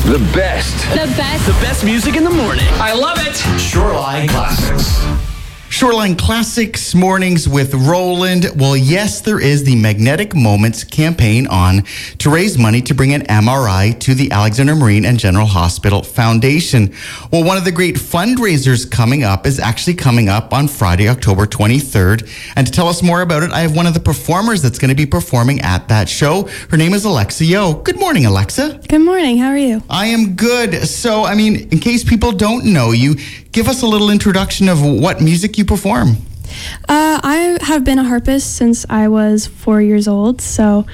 The best. The best. The best music in the morning. I love it. Shoreline Classics. Shoreline Classics mornings with Roland. Well, yes, there is the Magnetic Moments campaign on to raise money to bring an MRI to the Alexander Marine and General Hospital Foundation. Well, one of the great fundraisers coming up is actually coming up on Friday, October 23rd. And to tell us more about it, I have one of the performers that's going to be performing at that show. Her name is Alexa Yo. Good morning, Alexa. Good morning. How are you? I am good. So, in case people don't know you, give us a little introduction of what music you perform. I have been a harpist since I was 4 years old, so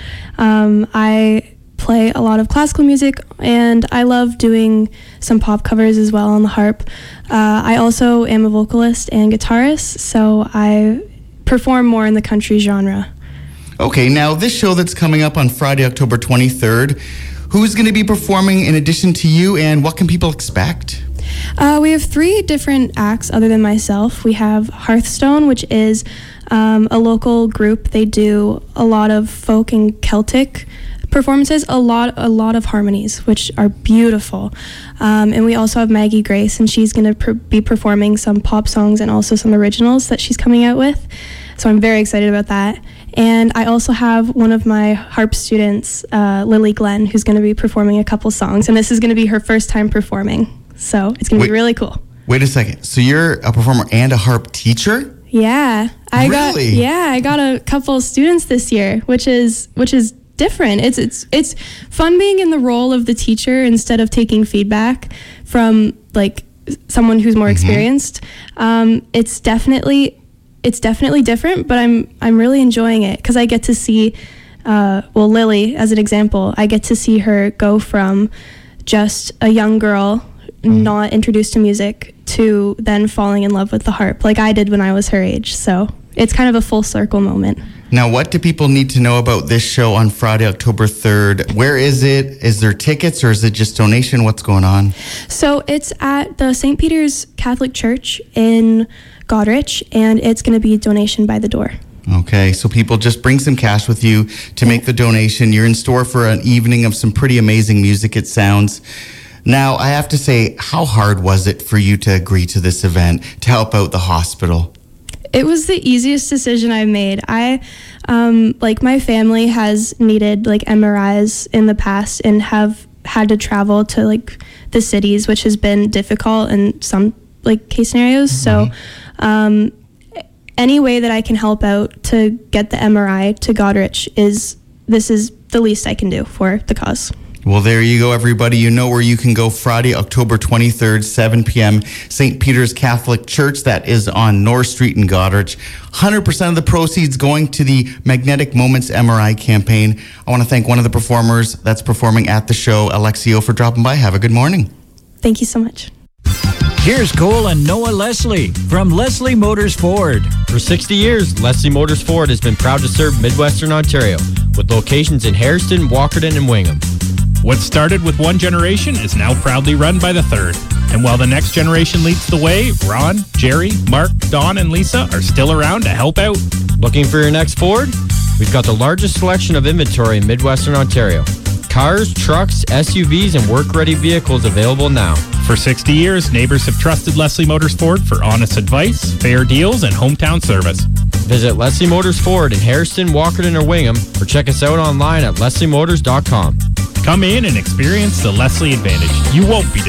I play a lot of classical music, and I love doing some pop covers as well on the harp. I also am a vocalist and guitarist, so I perform more in the country genre. Okay, now this show that's coming up on Friday, October 23rd, who's going to be performing in addition to you, and what can people expect? We have 3 different acts other than myself. We have Hearthstone, which is a local group. They do a lot of folk and Celtic performances, a lot of harmonies, which are beautiful. And we also have Maggie Grace, and she's going to be performing some pop songs and also some originals that she's coming out with. So I'm very excited about that. And I also have one of my harp students, Lily Glenn, who's going to be performing a couple songs. And this is going to be her first time performing. So it's going to be really cool. Wait a second. So you're a performer and a harp teacher? Yeah. I got a couple students this year, which is different. It's fun being in the role of the teacher instead of taking feedback from like someone who's more experienced. It's definitely different, but I'm really enjoying it because I get to see Lily as an example. I get to see her go from just a young girl not introduced to music to then falling in love with the harp like I did when I was her age. So it's kind of a full circle moment. Now, what do people need to know about this show on Friday, October 3rd? Where is it? Is there tickets or is it just donation? What's going on? So it's at the St. Peter's Catholic Church in Goderich, and it's going to be donation by the door. Okay, so people just bring some cash with you to make the donation. You're in store for an evening of some pretty amazing music, it sounds. Now, I have to say, how hard was it for you to agree to this event to help out the hospital? It was the easiest decision I've made. My family has needed MRIs in the past and have had to travel to the cities, which has been difficult in some case scenarios. So any way that I can help out to get the MRI to Goderich this is the least I can do for the cause. Well, there you go, everybody. You know where you can go Friday, October 23rd, 7 p.m., St. Peter's Catholic Church. That is on North Street in Goderich. 100% of the proceeds going to the Magnetic Moments MRI campaign. I want to thank one of the performers that's performing at the show, Alexa Yo, for dropping by. Have a good morning. Thank you so much. Here's Cole and Noah Leslie from Leslie Motors Ford. For 60 years, Leslie Motors Ford has been proud to serve Midwestern Ontario with locations in Hairston, Walkerton, and Wingham. What started with one generation is now proudly run by the third. And while the next generation leads the way, Ron, Jerry, Mark, Don, and Lisa are still around to help out. Looking for your next Ford? We've got the largest selection of inventory in Midwestern Ontario. Cars, trucks, SUVs, and work-ready vehicles available now. For 60 years, neighbors have trusted Leslie Motors Ford for honest advice, fair deals, and hometown service. Visit Leslie Motors Ford in Hairston, Walkerton, or Wingham, or check us out online at lesliemotors.com. Come in and experience the Leslie advantage. You won't be